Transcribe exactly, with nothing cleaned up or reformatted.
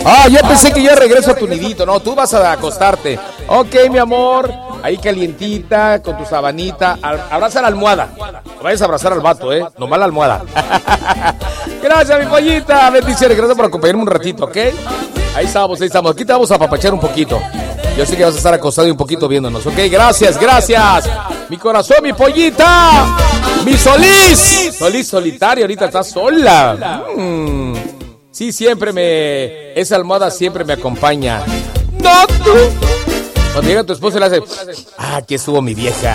Ah, yo pensé que yo regreso a tu nidito. No, tú vas a acostarte. Ok, mi amor. Ahí calientita, con tu sabanita. Abraza la almohada. No vayas a abrazar al vato, ¿eh? Nomás la almohada. Gracias, mi pollita. Bendiciones. Gracias por acompañarme un ratito, ¿ok? Ahí estamos, ahí estamos. Aquí te vamos a apapachar un poquito. Yo sé que vas a estar acostado y un poquito viéndonos, ¿ok? Gracias, gracias. Mi corazón, mi pollita. Mi Solís. Solís solitaria, ahorita está sola. Mm. Sí, siempre me... Esa almohada siempre me acompaña. No, tú. Cuando llega tu esposa le hace... Ah, aquí estuvo mi vieja.